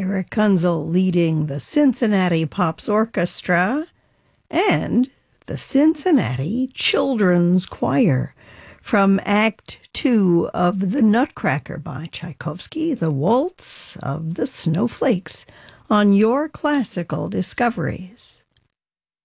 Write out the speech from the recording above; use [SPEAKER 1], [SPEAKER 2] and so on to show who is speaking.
[SPEAKER 1] Eric Kunzel leading the Cincinnati Pops Orchestra and the Cincinnati Children's Choir from Act 2 of The Nutcracker by Tchaikovsky, the Waltz of the Snowflakes, on Your Classical Discoveries.